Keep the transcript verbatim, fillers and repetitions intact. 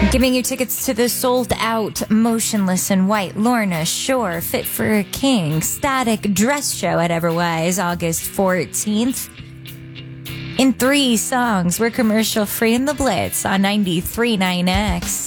Giving you tickets to the sold-out Motionless in White, Lorna Shore, Fit for a King, Static Dress Show at Everwise, August fourteenth. In three songs, we're commercial-free in the Blitz on ninety-three point nine X.